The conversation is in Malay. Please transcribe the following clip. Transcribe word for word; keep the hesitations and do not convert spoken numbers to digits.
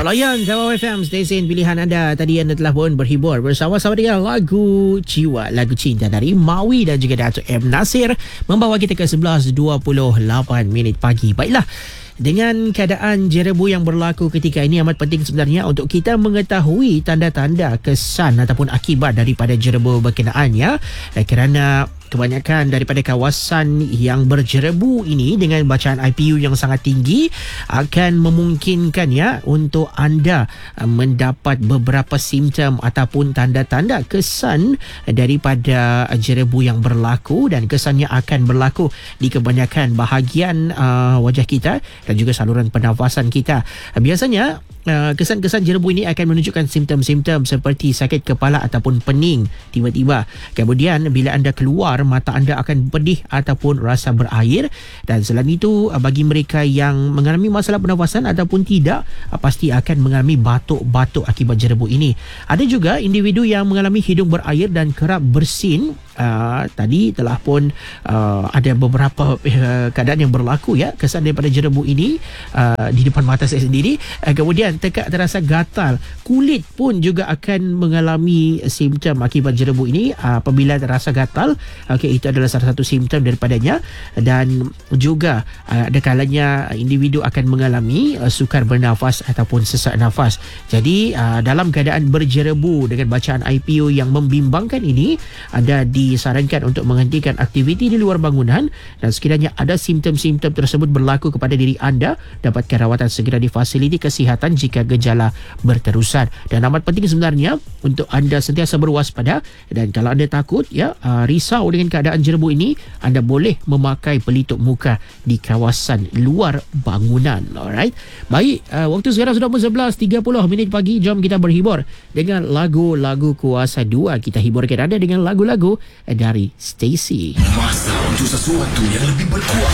Ya, layan Jawab F M, stesen pilihan anda. Tadi anda telah pun berhibur bersama-sama dengan lagu Jiwa, lagu cinta dari Mawi dan juga Datuk M. Nasir, membawa kita ke sebelas dua puluh lapan minit pagi. Baiklah, dengan keadaan jerebu yang berlaku ketika ini, amat penting sebenarnya untuk kita mengetahui tanda-tanda kesan ataupun akibat daripada jerebu berkenaan, ya. Kerana kebanyakan daripada kawasan yang berjerebu ini dengan bacaan I P U yang sangat tinggi akan memungkinkan, ya, untuk anda mendapat beberapa simptom ataupun tanda-tanda kesan daripada jerebu yang berlaku, dan kesannya akan berlaku di kebanyakan bahagian uh, wajah kita dan juga saluran pernafasan kita. Biasanya Uh, kesan-kesan jerebu ini akan menunjukkan simptom-simptom seperti sakit kepala ataupun pening tiba-tiba. Kemudian bila anda keluar, mata anda akan pedih ataupun rasa berair. Dan selain itu, uh, bagi mereka yang mengalami masalah pernafasan ataupun tidak, uh, pasti akan mengalami batuk-batuk akibat jerebu ini. Ada juga individu yang mengalami hidung berair dan kerap bersin. Uh, tadi telah pun uh, ada beberapa uh, keadaan yang berlaku, ya, kesan daripada jerebu ini uh, di depan mata saya sendiri. Uh, kemudian tekak terasa gatal, kulit pun juga akan mengalami simptom akibat jerebu ini uh, apabila terasa gatal. Okey, itu adalah salah satu simptom daripadanya. Dan juga uh, ada kalanya individu akan mengalami uh, sukar bernafas ataupun sesak nafas. Jadi uh, dalam keadaan berjerebu dengan bacaan I P U yang membimbangkan ini, anda disarankan untuk menghentikan aktiviti di luar bangunan, dan sekiranya ada simptom-simptom tersebut berlaku kepada diri anda, dapatkan rawatan segera di fasiliti kesihatan jika gejala berterusan. Dan amat penting sebenarnya untuk anda sentiasa berwaspada, dan kalau anda takut, ya, uh, risau dengan keadaan jerebu ini, anda boleh memakai pelitup muka di kawasan luar bangunan. Alright. Baik, uh, waktu sekarang sudah pun sebelas tiga puluh minit pagi. Jom kita berhibur dengan lagu-lagu Kuasa dua. Kita hiburkan anda dengan lagu-lagu dari Stacy. Masa untuk sesuatu yang lebih berkuasa.